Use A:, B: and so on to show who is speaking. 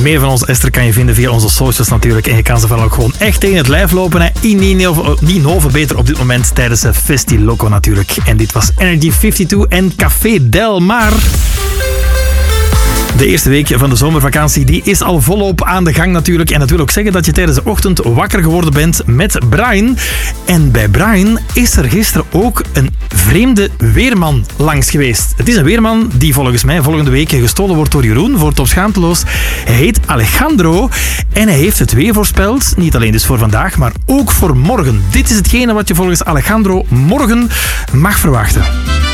A: Meer van ons, Esther, kan je vinden via onze socials natuurlijk. En je kan ze vooral ook gewoon echt tegen het lijf lopen. Hè. In Ninove beter op dit moment tijdens Festi Loco natuurlijk. En dit was Energy 52 en Café Del Mar. De eerste week van de zomervakantie die is al volop aan de gang natuurlijk. En dat wil ook zeggen dat je tijdens de ochtend wakker geworden bent met Brian. En bij Brian is er gisteren ook een vreemde weerman langs geweest. Het is een weerman die volgens mij volgende week gestolen wordt door Jeroen voor Top Schaamteloos. Hij heet Alejandro en hij heeft het weer voorspeld. Niet alleen dus voor vandaag, maar ook voor morgen. Dit is hetgene wat je volgens Alejandro morgen mag verwachten.